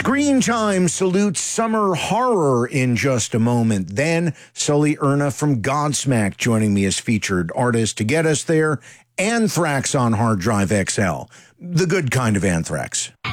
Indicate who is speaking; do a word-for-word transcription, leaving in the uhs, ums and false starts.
Speaker 1: Screen Time salutes summer horror in just a moment. Then Sully Erna from Godsmack joining me as featured artist to get us there. Anthrax on Hard Drive X L. The good kind of Anthrax.